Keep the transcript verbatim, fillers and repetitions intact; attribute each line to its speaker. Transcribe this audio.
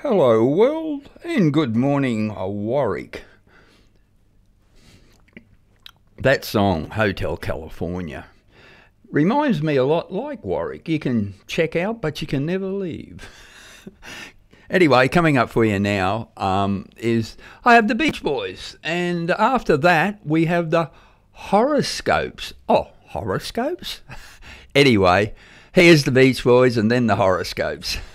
Speaker 1: Hello world and good morning Warwick. That song, Hotel California, reminds me a lot like Warwick. You can check out but you can never leave. Anyway, coming up for you now um, is I have the Beach Boys, and after that we have the horoscopes. Oh, horoscopes? Anyway, here's the Beach Boys and then the horoscopes.